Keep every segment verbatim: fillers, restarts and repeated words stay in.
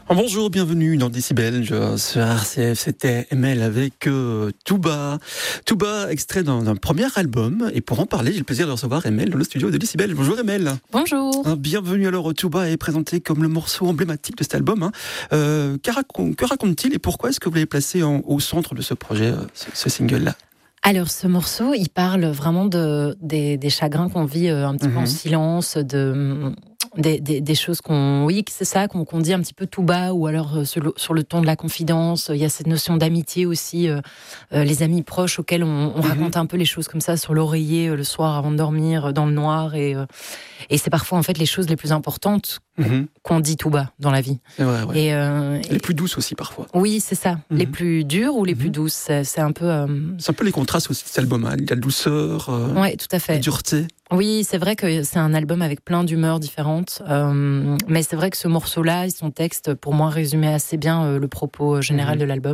Bonjour, bienvenue dans Décibel sur R C F. C'était M L avec euh, Touba. Touba, extrait d'un, d'un premier album. Et pour en parler, j'ai le plaisir de recevoir M L dans le studio de Décibel. Bonjour M L. Bonjour. Hein, bienvenue alors. Touba est présenté comme le morceau emblématique de cet album. Hein. Euh, que, raconte, que raconte-t-il et pourquoi est-ce que vous l'avez placé en, au centre de ce projet, euh, ce, ce single-là? Alors, ce morceau, il parle vraiment de, des, des chagrins qu'on vit euh, un petit mmh. peu en silence, de, des, des, des choses qu'on, oui, c'est ça, qu'on, qu'on dit un petit peu tout bas, ou alors euh, sur, le, sur le ton de la confidence. Il y a cette notion d'amitié aussi, euh, euh, les amis proches auxquels on, on mmh. raconte un peu les choses comme ça sur l'oreiller euh, le soir avant de dormir, dans le noir. Et, euh, et c'est parfois en fait les choses les plus importantes mmh. qu'on dit tout bas dans la vie. C'est vrai, ouais. Et, euh, les plus douces aussi parfois. Oui, c'est ça. Mmh. Les plus dures ou les mmh. plus douces. C'est, c'est un peu. Euh... C'est un peu les contrastes aussi de cet album. Hein. Il y a la douceur, euh, ouais, tout à fait. la dureté. Oui, c'est vrai que c'est un album avec plein d'humeurs différentes. Euh, mais c'est vrai que ce morceau-là, son texte, pour moi, résumait assez bien euh, le propos général mmh. de l'album.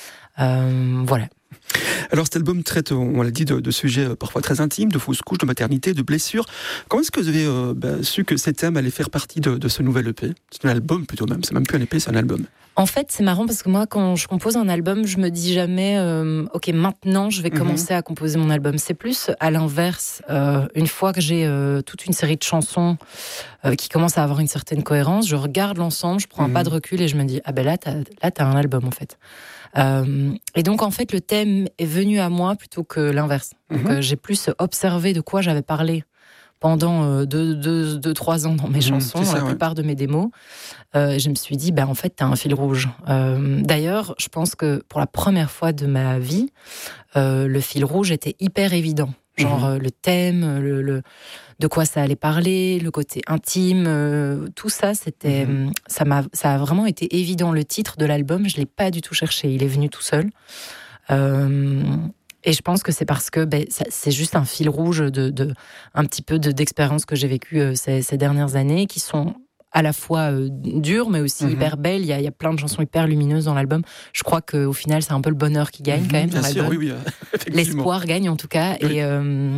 Euh, voilà. Alors cet album traite, on l'a dit, de, de sujets parfois très intimes, de fausses couches, de maternité, de blessures. Comment est-ce que vous avez euh, bah, su que ces thèmes allaient faire partie de, de ce nouvel E P ? C'est un album plutôt même, c'est même plus un E P, c'est un album. En fait, c'est marrant parce que moi, quand je compose un album, je me dis jamais euh, « Ok, maintenant, je vais commencer mmh. à composer mon album ». C'est plus à l'inverse. Euh, une fois que j'ai euh, toute une série de chansons euh, qui commencent à avoir une certaine cohérence, je regarde l'ensemble, je prends mmh. un pas de recul et je me dis « Ah ben là, t'as, là, t'as un album en fait ». Euh, et donc en fait le thème est venu à moi plutôt que l'inverse. Donc mmh. euh, j'ai plus observé de quoi j'avais parlé pendant euh, deux, deux, deux, trois ans dans mes mmh, chansons, ça, dans la ouais. plupart de mes démos. Euh, je me suis dit, ben en fait t'as un fil rouge. Euh, d'ailleurs, je pense que pour la première fois de ma vie, euh, le fil rouge était hyper évident. Genre mmh. euh, le thème, le, le, de quoi ça allait parler, le côté intime, euh, tout ça, c'était, mmh. ça m'a, ça a vraiment été évident. Le titre de l'album, je l'ai pas du tout cherché, il est venu tout seul. Euh, et je pense que c'est parce que ben, ça, c'est juste un fil rouge de, de un petit peu de, d'expériences que j'ai vécues euh, ces, ces dernières années, qui sont à la fois euh, dures, mais aussi mmh. hyper belles. Il y, a, il y a plein de chansons hyper lumineuses dans l'album. Je crois qu'au final, c'est un peu le bonheur qui gagne mmh, quand même dans l'album. Sûr, oui, oui, euh, l'espoir gagne en tout cas. Oui. Et, euh,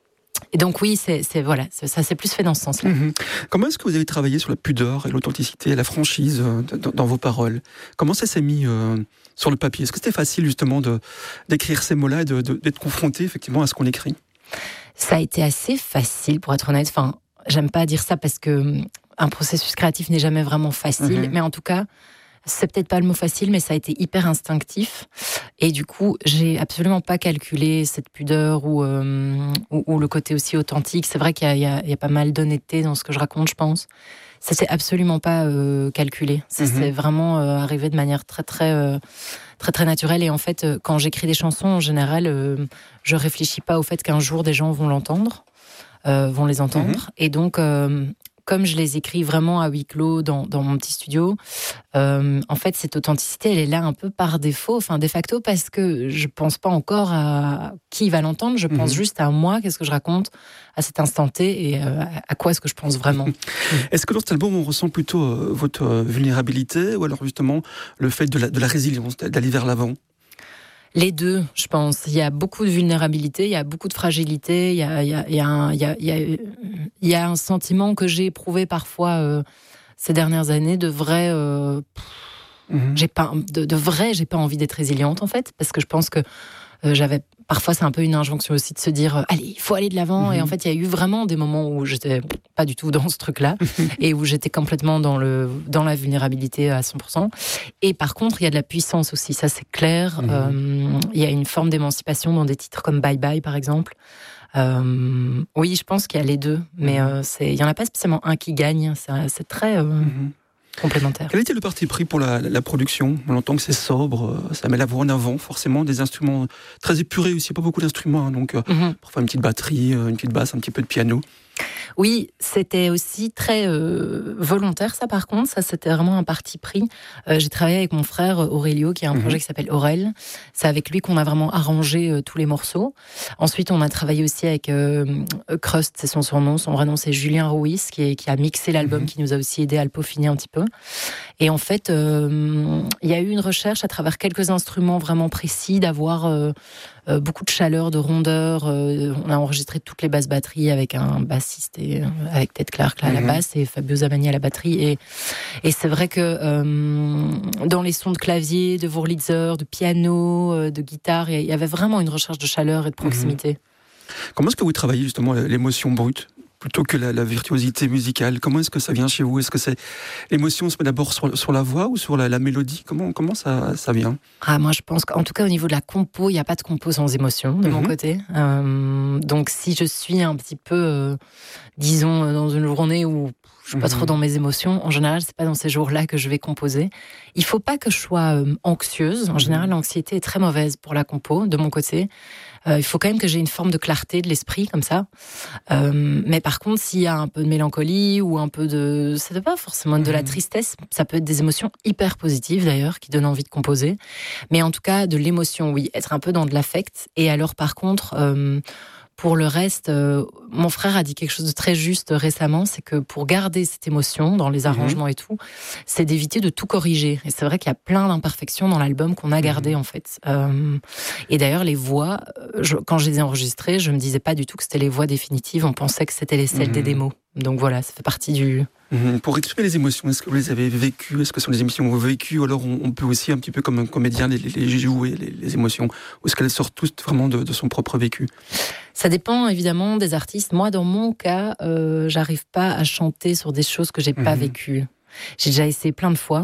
et donc oui, c'est, c'est, voilà, c'est, ça s'est plus fait dans ce sens-là. Mmh. Comment est-ce que vous avez travaillé sur la pudeur et l'authenticité et la franchise euh, dans, dans vos paroles ? Comment ça s'est mis euh, sur le papier ? Est-ce que c'était facile justement de, d'écrire ces mots-là et de, de, d'être confronté effectivement à ce qu'on écrit ? Ça a été assez facile, pour être honnête. Enfin, j'aime pas dire ça parce que un processus créatif n'est jamais vraiment facile, mmh. mais en tout cas, c'est peut-être pas le mot facile, mais ça a été hyper instinctif. Et du coup, j'ai absolument pas calculé cette pudeur ou, euh, ou, ou le côté aussi authentique. C'est vrai qu'il y a, il y a, il y a pas mal d'honnêteté dans ce que je raconte, je pense. Ça s'est absolument pas euh, calculé. Ça mmh. c'est vraiment euh, arrivé de manière très très euh, très très naturelle. Et en fait, euh, quand j'écris des chansons, en général, euh, je réfléchis pas au fait qu'un jour des gens vont l'entendre, euh, vont les entendre. Mmh. Et donc euh, comme je les écris vraiment à huis clos dans, dans mon petit studio, euh, en fait, cette authenticité, elle est là un peu par défaut, enfin de facto, parce que je pense pas encore à qui va l'entendre, je pense mmh. juste à moi, qu'est-ce que je raconte à cet instant T et euh, à quoi est-ce que je pense vraiment. Est-ce que dans cet album, on ressent plutôt euh, votre vulnérabilité ou alors justement le fait de la, de la résilience, d'aller vers l'avant ? Les deux, je pense. Il y a beaucoup de vulnérabilité, il y a beaucoup de fragilité, il y a, il y a, il y a, un, il y a, il y a, il y a un sentiment que j'ai éprouvé parfois euh, ces dernières années de vrai... Euh, mmh. j'ai pas, de, de vrai, j'ai pas envie d'être résiliente en fait, parce que je pense que euh, j'avais... Parfois, c'est un peu une injonction aussi de se dire euh, « Allez, il faut aller de l'avant mmh. ». Et en fait, il y a eu vraiment des moments où j'étais pas du tout dans ce truc-là et où j'étais complètement dans, le, dans la vulnérabilité à cent pour cent. Et par contre, il y a de la puissance aussi, ça c'est clair. Mmh. Euh, il y a une forme d'émancipation dans des titres comme « Bye Bye » par exemple. Euh, oui, je pense qu'il y a les deux, mais euh, c'est, il n'y en a pas spécialement un qui gagne. C'est, c'est très... Euh, mmh. complémentaire. Quel était le parti pris pour la, la, la production ? On entend que c'est sobre, ça met la voix en avant, forcément, des instruments très épurés aussi, pas beaucoup d'instruments, hein, donc mm-hmm. parfois une petite batterie, une petite basse, un petit peu de piano. Oui, c'était aussi très euh, volontaire, ça par contre, ça c'était vraiment un parti pris. Euh, j'ai travaillé avec mon frère Aurélio, qui a un mmh. projet qui s'appelle Aurel. C'est avec lui qu'on a vraiment arrangé euh, tous les morceaux. Ensuite, on a travaillé aussi avec euh, Crust, c'est son surnom, son vrai nom c'est Julien Ruiz, qui, est, qui a mixé l'album, mmh. qui nous a aussi aidé à le peaufiner un petit peu. Et en fait, il euh, y a eu une recherche à travers quelques instruments vraiment précis d'avoir euh, euh, beaucoup de chaleur, de rondeur. Euh, on a enregistré toutes les basses batteries avec un bassiste et euh, avec Ted Clark là, à la basse et Fabio Zamani à la batterie. Et, et c'est vrai que euh, dans les sons de clavier, de Wurlitzer, de piano, euh, de guitare, il y avait vraiment une recherche de chaleur et de proximité. Mmh. Comment est-ce que vous travaillez justement l'émotion brute plutôt que la, la virtuosité musicale? Comment est-ce que ça vient chez vous? Est-ce que c'est l'émotion se met d'abord sur, sur la voix ou sur la, la mélodie? Comment, comment ça, ça vient? Ah, moi, je pense qu'en tout cas, au niveau de la compo, il n'y a pas de compo sans émotion, de mmh. mon côté. Euh, donc, si je suis un petit peu, euh, disons, dans une journée où je suis pas mmh. trop dans mes émotions, en général, c'est pas dans ces jours-là que je vais composer. Il faut pas que je sois euh, anxieuse. En mmh. général, l'anxiété est très mauvaise pour la compo, de mon côté. Euh, il faut quand même que j'ai une forme de clarté de l'esprit, comme ça. Euh, mais par contre, s'il y a un peu de mélancolie ou un peu de... Ça ne doit pas forcément être de la tristesse. Ça peut être des émotions hyper positives, d'ailleurs, qui donnent envie de composer. Mais en tout cas, de l'émotion, oui. Être un peu dans de l'affect. Et alors, par contre... Euh, Pour le reste, euh, mon frère a dit quelque chose de très juste récemment, c'est que pour garder cette émotion dans les arrangements mmh. et tout, c'est d'éviter de tout corriger. Et c'est vrai qu'il y a plein d'imperfections dans l'album qu'on a gardées, mmh. en fait. Euh, et d'ailleurs, les voix, je, quand je les ai enregistrées, je me disais pas du tout que c'était les voix définitives, on pensait que c'était les celles mmh. des démos. Donc voilà, ça fait partie du... Mmh. Pour exprimer les émotions, est-ce que vous les avez vécues? Est-ce que ce sont des émotions que vous avez vécues? Ou alors on, on peut aussi, un petit peu comme un comédien, les, les, les jouer, les, les émotions? Ou est-ce qu'elles sortent toutes vraiment de, de son propre vécu? Ça dépend évidemment des artistes. Moi, dans mon cas, euh, j'arrive pas à chanter sur des choses que j'ai mmh. pas vécues. J'ai déjà essayé plein de fois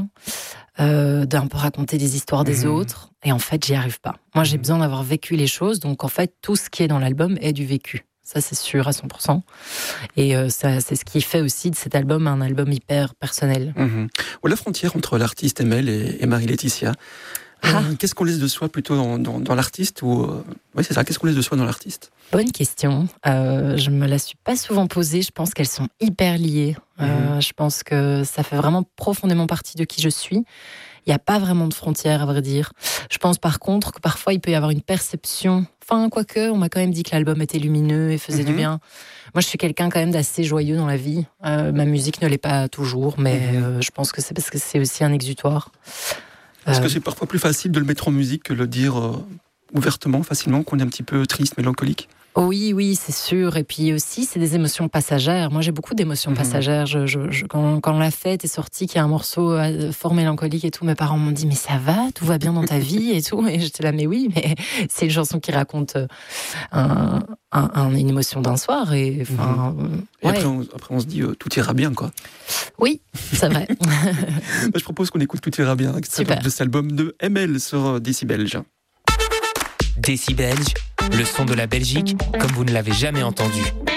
euh, d'un peu raconter des histoires des mmh. autres. Et en fait, j'y arrive pas. Moi, j'ai mmh. besoin d'avoir vécu les choses. Donc en fait, tout ce qui est dans l'album est du vécu. Ça, c'est sûr à cent pour cent. Et euh, ça, c'est ce qui fait aussi de cet album un album hyper personnel. Mmh. Ou la frontière entre l'artiste Emelle et, et Marie-Laetitia. Ah. Euh, qu'est-ce qu'on laisse de soi plutôt dans, dans, dans l'artiste ou euh... Oui, c'est ça. Qu'est-ce qu'on laisse de soi dans l'artiste? Bonne question. Euh, je me la suis pas souvent posée. Je pense qu'elles sont hyper liées. Mmh. Euh, je pense que ça fait vraiment profondément partie de qui je suis. Il n'y a pas vraiment de frontières, à vrai dire. Je pense par contre que parfois il peut y avoir une perception. Enfin, quoique, on m'a quand même dit que l'album était lumineux et faisait mmh. du bien. Moi, je suis quelqu'un quand même d'assez joyeux dans la vie. Euh, ma musique ne l'est pas toujours, mais mmh. euh, je pense que c'est parce que c'est aussi un exutoire. Est-ce euh... que c'est parfois plus facile de le mettre en musique que de le dire euh, ouvertement, facilement, qu'on est un petit peu triste, mélancolique? Oui, oui, c'est sûr. Et puis aussi, c'est des émotions passagères. Moi, j'ai beaucoup d'émotions mmh. passagères. Je, je, je, quand, quand La Fête est sortie, qu'il y a un morceau fort mélancolique et tout, mes parents m'ont dit « Mais ça va, tout va bien dans ta vie ?» et tout. Et j'étais là « Mais oui, mais c'est une chanson qui raconte un, un, un, une émotion d'un soir. » Et, enfin, mmh. et ouais. après, on, après, on se dit euh, « Tout ira bien, quoi. » Oui, c'est vrai. Je propose qu'on écoute « Tout ira bien » de cet album de Emelle sur Décibelge. Décibelge, le son de la Belgique comme vous ne l'avez jamais entendu.